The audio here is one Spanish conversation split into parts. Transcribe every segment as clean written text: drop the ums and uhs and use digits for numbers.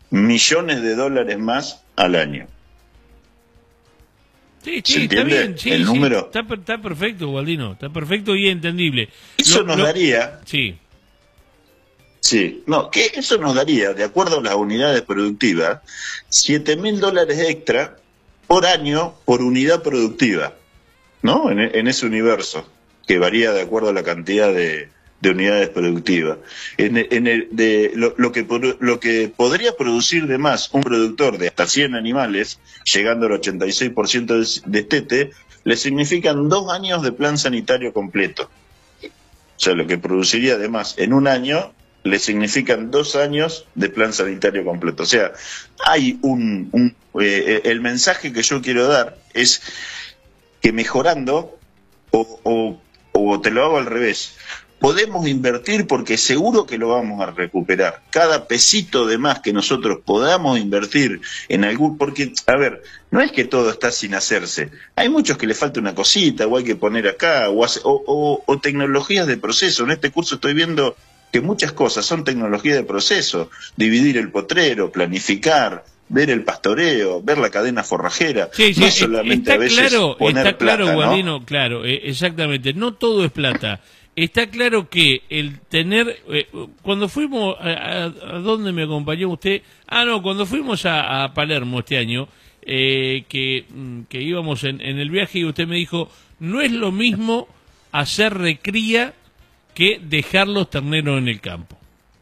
millones de dólares más al año. Sí, ¿Se sí, está entiende bien, sí, el sí, número? está perfecto, Gualdino, está perfecto y entendible. Eso nos daría, Sí, sí, no, que eso nos daría, de acuerdo a las unidades productivas, $7.000 extra por año por unidad productiva, ¿no? En ese universo, que varía de acuerdo a la cantidad de unidades productivas. Lo que podría producir de más un productor de hasta 100 animales, llegando al 86% de destete, le significan 2 años de plan sanitario completo. O sea, lo que produciría además en un año le significan 2 años de plan sanitario completo. O sea, hay el mensaje que yo quiero dar es que mejorando, o te lo hago al revés, podemos invertir porque seguro que lo vamos a recuperar. Cada pesito de más que nosotros podamos invertir en algún... Porque, a ver, no es que todo está sin hacerse. Hay muchos que le falta una cosita, o hay que poner acá, o tecnologías de proceso. En este curso estoy viendo que muchas cosas son tecnología de proceso. Dividir el potrero, planificar, ver el pastoreo, ver la cadena forrajera. sí, sí, No es solamente a veces poner está claro, plata, ¿no? Gualdino, claro, exactamente, no todo es plata. Está claro que el tener, cuando fuimos, ¿a dónde me acompañó usted? Ah, no, cuando fuimos a Palermo este año, que íbamos en el viaje y usted me dijo, no es lo mismo hacer recría que dejar los terneros en el campo.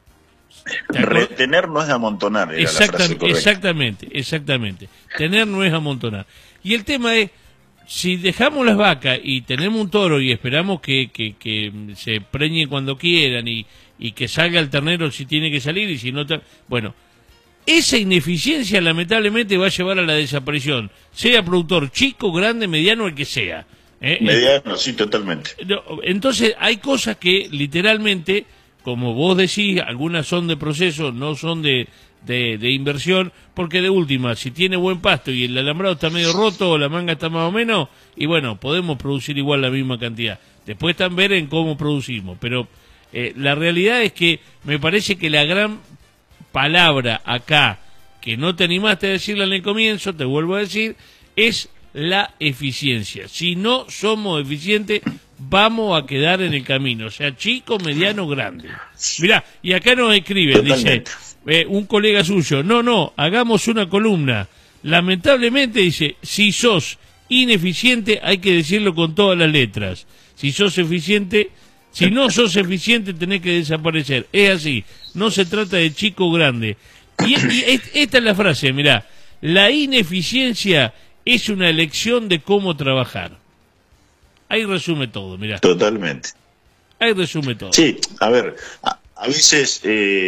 Retener no es amontonar, era la frase correcta. Exactamente. Tener no es amontonar. Y el tema es, si dejamos las vacas y tenemos un toro y esperamos que se preñe cuando quieran y que salga el ternero si tiene que salir y si no... Bueno, esa ineficiencia lamentablemente va a llevar a la desaparición, sea productor chico, grande, mediano, el que sea. Mediano, sí, totalmente. Entonces hay cosas que literalmente, como vos decís, algunas son de proceso, no son de inversión, porque de última, si tiene buen pasto y el alambrado está medio roto o la manga está más o menos, y bueno, podemos producir igual la misma cantidad. Después están ver en cómo producimos, pero la realidad es que me parece que la gran palabra acá, que no te animaste a decirla en el comienzo, te vuelvo a decir, es la eficiencia. Si no somos eficientes, vamos a quedar en el camino, o sea, chico, mediano, grande. Mirá, y acá nos escribe, Totalmente. dice, un colega suyo, no, hagamos una columna. Lamentablemente, dice, si sos ineficiente, hay que decirlo con todas las letras. Si sos eficiente, si no sos eficiente, tenés que desaparecer. Es así, no se trata de chico o grande. Y esta es la frase, mirá, la ineficiencia es una elección de cómo trabajar. Ahí resume todo, mirá. Totalmente. Ahí resume todo. Sí, a ver, a veces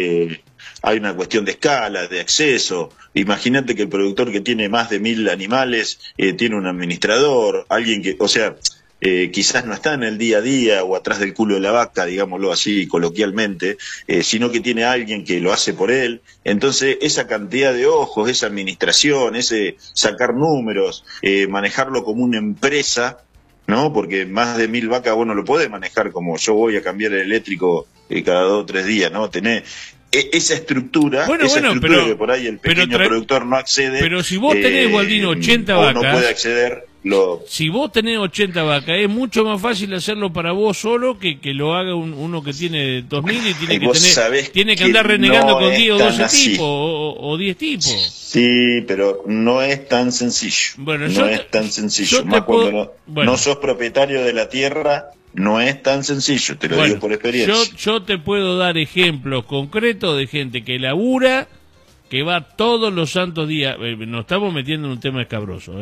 hay una cuestión de escala, de acceso. Imagínate que el productor que tiene más de 1.000 animales tiene un administrador, alguien que, o sea, quizás no está en el día a día o atrás del culo de la vaca, digámoslo así coloquialmente, sino que tiene alguien que lo hace por él. Entonces, esa cantidad de ojos, esa administración, ese sacar números, manejarlo como una empresa, ¿no? Porque más de 1.000 vacas vos no lo podés manejar como yo voy a cambiar el eléctrico cada 2 o 3 días, ¿no? Tenés esa estructura, pero, que por ahí el pequeño productor no accede. Pero si vos tenés, Gualdino, 80 vacas, no puede acceder. Si vos tenés 80 vacas, es mucho más fácil hacerlo para vos solo que lo haga uno que tiene 2.000 y tiene que andar renegando con 10 o 12 tipos o 10 tipos. Sí, pero no es tan sencillo. Bueno, no es tan sencillo. Más cuando no sos propietario de la tierra, no es tan sencillo, te lo digo por experiencia. Yo te puedo dar ejemplos concretos de gente que labura, que va todos los santos días. Nos estamos metiendo en un tema escabroso,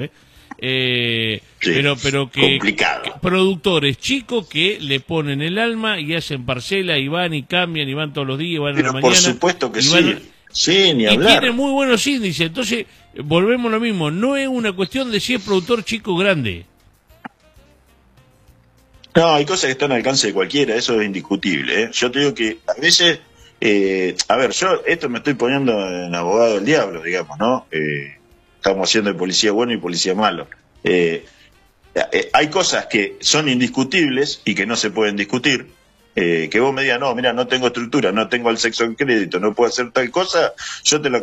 sí, pero que complicado. Productores chicos que le ponen el alma y hacen parcela y van y cambian y van todos los días y van pero a la mañana. Por supuesto que sí. Sí, ni hablar. Y tiene muy buenos índices. Entonces, volvemos a lo mismo. No es una cuestión de si es productor chico o grande. No, hay cosas que están al alcance de cualquiera, eso es indiscutible. Yo te digo que a veces, a ver, yo esto me estoy poniendo en abogado del diablo, digamos, ¿no? Estamos haciendo de policía bueno y policía malo. Hay cosas que son indiscutibles y que no se pueden discutir. Que vos me digas, no, mira, no tengo estructura, no tengo el sexo en crédito, no puedo hacer tal cosa, yo te la